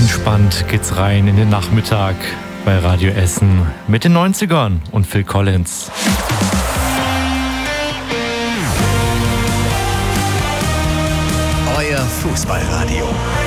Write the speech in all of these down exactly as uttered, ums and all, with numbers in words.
Entspannt geht's rein in den Nachmittag bei Radio Essen mit den neunzigern und Phil Collins. Euer Fußballradio.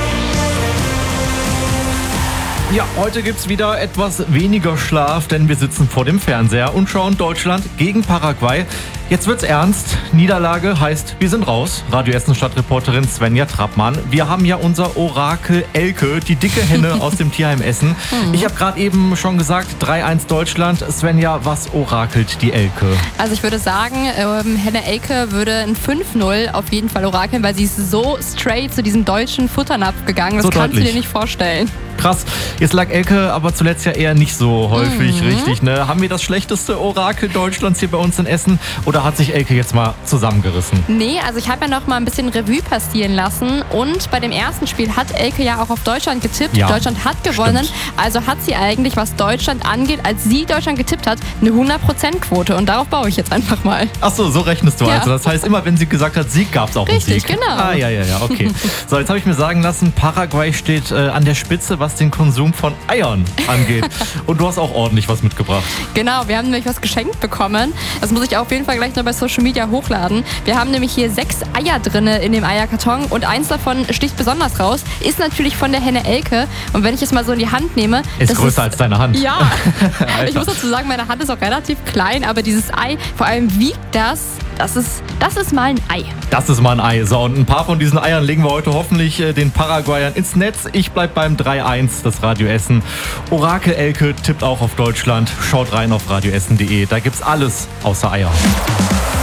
Ja, heute gibt's wieder etwas weniger Schlaf, denn wir sitzen vor dem Fernseher und schauen Deutschland gegen Paraguay. Jetzt wird's ernst. Niederlage heißt, wir sind raus. Radio Essen Stadtreporterin Svenja Trappmann. Wir haben ja unser Orakel Elke, die dicke Henne aus dem Tierheim Essen. Ich habe gerade eben schon gesagt, drei eins Deutschland. Svenja, was orakelt die Elke? Also ich würde sagen, ähm, Henne Elke würde ein fünf null auf jeden Fall orakeln, weil sie ist so straight zu diesem deutschen Futternapf gegangen. Das So kannst deutlich. du dir nicht vorstellen. Krass. Jetzt lag Elke aber zuletzt ja eher nicht so häufig, Mhm. richtig, ne? Haben wir das schlechteste Orakel Deutschlands hier bei uns in Essen? Oder hat sich Elke jetzt mal zusammengerissen? Nee, also ich habe ja noch mal ein bisschen Revue passieren lassen und bei dem ersten Spiel hat Elke ja auch auf Deutschland getippt. Ja, Deutschland hat gewonnen, stimmt. also hat sie eigentlich, was Deutschland angeht, als sie Deutschland getippt hat, eine hundert Prozent Quote und darauf baue ich jetzt einfach mal. Ach so, so rechnest du Ja. also. Das heißt, immer wenn sie gesagt hat, Sieg, gab es auch Richtig, einen Sieg. genau. Ah, ja, ja, ja, okay. So, jetzt habe ich mir sagen lassen, Paraguay steht äh, an der Spitze, was den Konsum von Eiern angeht. Und du hast auch ordentlich was mitgebracht. Genau, wir haben nämlich was geschenkt bekommen. Das muss ich auf jeden Fall gleich noch bei Social Media hochladen. Wir haben nämlich hier sechs Eier drin in dem Eierkarton und eins davon sticht besonders raus. Ist natürlich von der Henne Elke. Und wenn ich es mal so in die Hand nehme... Ist das größer als deine Hand. Ja, ich muss dazu sagen, meine Hand ist auch relativ klein, aber dieses Ei, vor allem wiegt das, das ist, das ist mal ein Ei. Das ist mal ein Ei. So, und ein paar von diesen Eiern legen wir heute hoffentlich äh, den Paraguayern ins Netz. Ich bleib beim drei eins, das Radio Essen. Orakel Elke tippt auch auf Deutschland. Schaut rein auf radioessen punkt de. Da gibt's alles außer Eier.